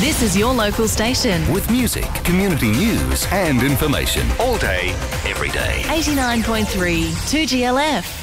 This is your local station. With music, community news and information all day, every day. 89.3 2GLF.